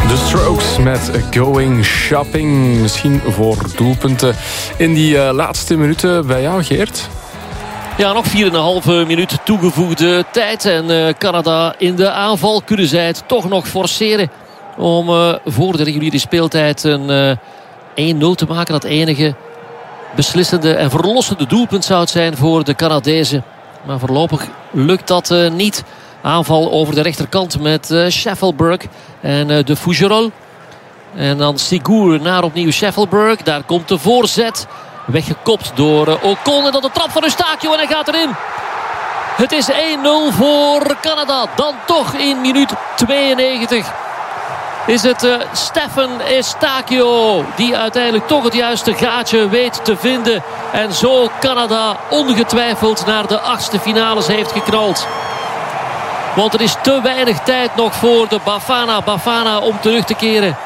The Strokes met Going Shopping. Misschien voor doelpunten in die laatste minuten bij jou, Geert? Ja, nog 4,5 minuut toegevoegde tijd. En Canada in de aanval. Kunnen zij het toch nog forceren om voor de reguliere speeltijd een 1-0 te maken. Dat enige beslissende en verlossende doelpunt zou het zijn voor de Canadezen. Maar voorlopig lukt dat niet. Aanval over de rechterkant met Sheffield en de Fougerolles. En dan Sigour naar opnieuw Sheffield. Daar komt de voorzet. Weggekopt door Ocon. En dan de trap van Eustáquio en hij gaat erin. Het is 1-0 voor Canada. Dan toch in minuut 92 is het Stephen Eustáquio die uiteindelijk toch het juiste gaatje weet te vinden. En zo Canada ongetwijfeld naar de achtste finales heeft geknald. Want er is te weinig tijd nog voor de Bafana om terug te keren.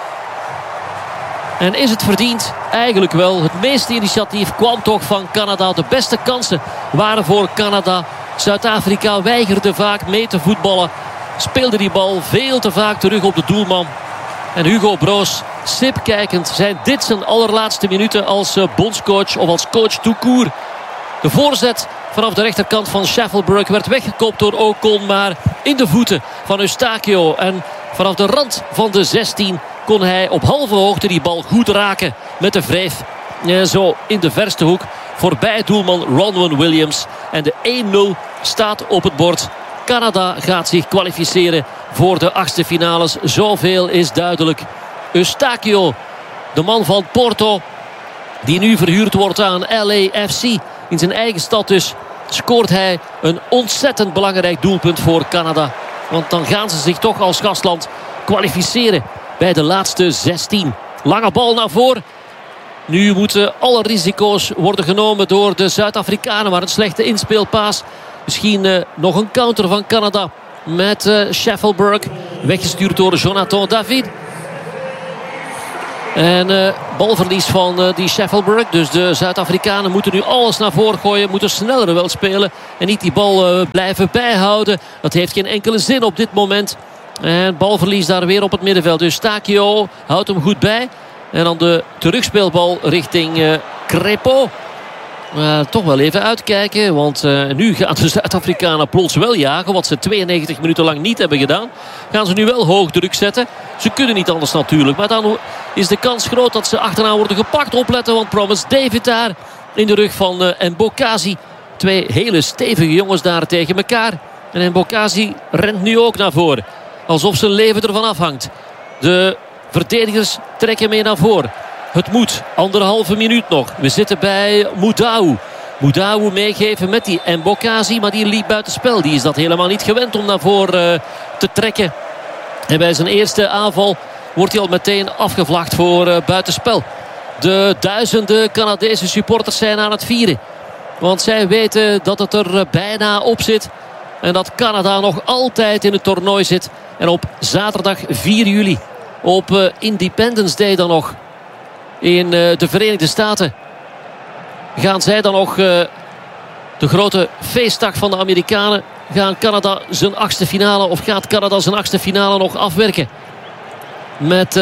En is het verdiend? Eigenlijk wel. Het meeste initiatief kwam toch van Canada. De beste kansen waren voor Canada. Zuid-Afrika weigerde vaak mee te voetballen. Speelde die bal veel te vaak terug op de doelman. En Hugo Broos, sip kijkend, zijn dit zijn allerlaatste minuten als bondscoach of als coach tout court. De voorzet vanaf de rechterkant van Sheffield werd weggekopt door Ocon, maar in de voeten van Eustáquio. En vanaf de rand van de 16 kon hij op halve hoogte die bal goed raken met de wreef. Zo in de verste hoek voorbij doelman Ronwen Williams. En de 1-0 staat op het bord. Canada gaat zich kwalificeren voor de achtste finales. Zoveel is duidelijk. Eustáquio, de man van Porto, die nu verhuurd wordt aan LAFC. In zijn eigen stad dus scoort hij een ontzettend belangrijk doelpunt voor Canada. Want dan gaan ze zich toch als gastland kwalificeren bij de laatste 16. Lange bal naar voren. Nu moeten alle risico's worden genomen door de Zuid-Afrikanen. Maar een slechte inspeelpaas. Misschien nog een counter van Canada met Sheffield. Weggestuurd door Jonathan David. En balverlies van die Sheffield. Dus de Zuid-Afrikanen moeten nu alles naar voren gooien. Moeten sneller wel spelen. En niet die bal blijven bijhouden. Dat heeft geen enkele zin op dit moment. En balverlies daar weer op het middenveld. Dus Eustáquio houdt hem goed bij. En dan de terugspeelbal richting Crépeau. Toch wel even uitkijken. Want nu gaan de Zuid-Afrikanen plots wel jagen. Wat ze 92 minuten lang niet hebben gedaan. Gaan ze nu wel hoog druk zetten. Ze kunnen niet anders natuurlijk. Maar dan is de kans groot dat ze achteraan worden gepakt. Opletten, want Promise David daar in de rug van Mbokazi. Twee hele stevige jongens daar tegen elkaar. En Mbokazi rent nu ook naar voren. Alsof zijn leven ervan afhangt. De verdedigers trekken mee naar voren. Het moet. 1,5 minuut nog. We zitten bij Moudau. Moudau meegeven met die Mbokazi. Maar die liep buitenspel. Die is dat helemaal niet gewend om naar voren te trekken. En bij zijn eerste aanval wordt hij al meteen afgevlacht voor buitenspel. De duizenden Canadese supporters zijn aan het vieren. Want zij weten dat het er bijna op zit. En dat Canada nog altijd in het toernooi zit. En op zaterdag 4 juli. Op Independence Day dan nog. In de Verenigde Staten. Gaan zij dan nog de grote feestdag van de Amerikanen. Gaan Canada zijn achtste finale. Of gaat Canada zijn achtste finale nog afwerken. Met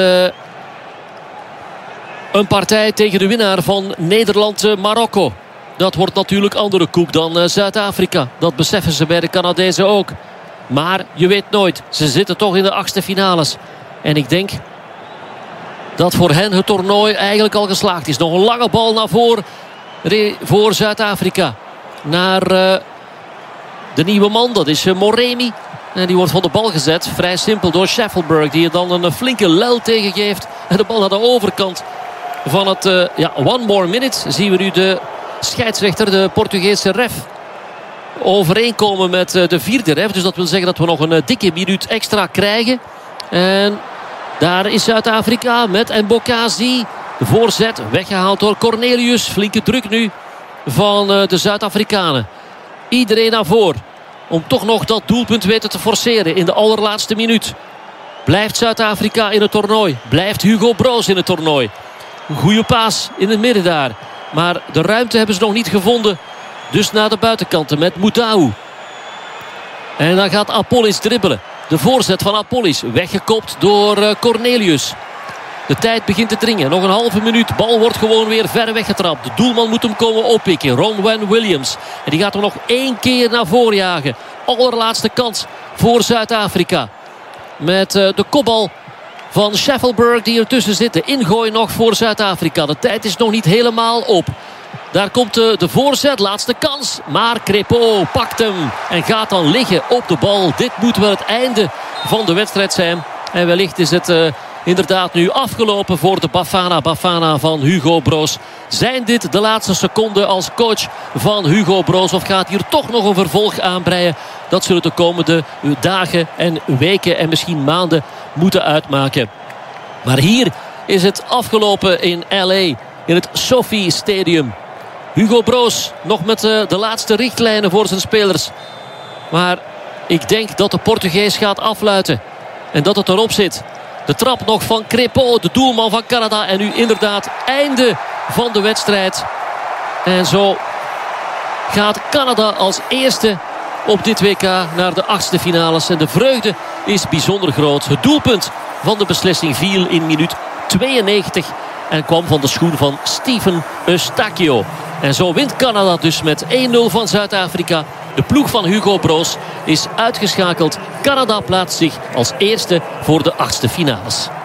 een partij tegen de winnaar van Nederland-Marokko. Dat wordt natuurlijk andere koek dan Zuid-Afrika. Dat beseffen ze bij de Canadezen ook. Maar je weet nooit. Ze zitten toch in de achtste finales. En ik denk dat voor hen het toernooi eigenlijk al geslaagd is. Nog een lange bal naar voren voor Zuid-Afrika. Naar de nieuwe man. Dat is Moremi. En die wordt van de bal gezet. Vrij simpel door Sheffield. Die er dan een flinke lel tegengeeft. En de bal naar de overkant van het one more minute. Zien we nu de scheidsrechter, de Portugese ref, overeenkomen met de vierde ref. Dus dat wil zeggen dat we nog een dikke minuut extra krijgen. En daar is Zuid-Afrika met Mbokazi. De voorzet weggehaald door Cornelius. Flinke druk nu van de Zuid-Afrikanen. Iedereen naar voren. Om toch nog dat doelpunt weten te forceren in de allerlaatste minuut. Blijft Zuid-Afrika in het toernooi. Blijft Hugo Broos in het toernooi. Een goede paas in het midden daar. Maar de ruimte hebben ze nog niet gevonden. Dus naar de buitenkanten met Moudau. En dan gaat Apolis dribbelen. De voorzet van Apolis. Weggekopt door Cornelius. De tijd begint te dringen. Nog een halve minuut. Bal wordt gewoon weer ver weggetrapt. De doelman moet hem komen oppikken. Ronwen Williams. En die gaat hem nog 1 keer naar voren jagen. Allerlaatste kans voor Zuid-Afrika. Met de kopbal van Sheffelberg die ertussen zit. De ingooi nog voor Zuid-Afrika. De tijd is nog niet helemaal op. Daar komt de voorzet. Laatste kans. Maar Crépeau pakt hem. En gaat dan liggen op de bal. Dit moet wel het einde van de wedstrijd zijn. En wellicht is het inderdaad nu afgelopen voor de Bafana van Hugo Broos. Zijn dit de laatste seconden als coach van Hugo Broos? Of gaat hier toch nog een vervolg aanbreien? Dat zullen de komende dagen en weken en misschien maanden moeten uitmaken. Maar hier is het afgelopen in LA. In het SoFi Stadium. Hugo Broos nog met de laatste richtlijnen voor zijn spelers. Maar ik denk dat de Portugees gaat afluiten. En dat het erop zit. De trap nog van Crépeau, de doelman van Canada. En nu inderdaad einde van de wedstrijd. En zo gaat Canada als eerste op dit WK naar de 8e finales. En de vreugde is bijzonder groot. Het doelpunt van de beslissing viel in minuut 92. En kwam van de schoen van Stephen Eustachio. En zo wint Canada dus met 1-0 van Zuid-Afrika. De ploeg van Hugo Broos is uitgeschakeld. Canada plaatst zich als eerste voor de 8e finales.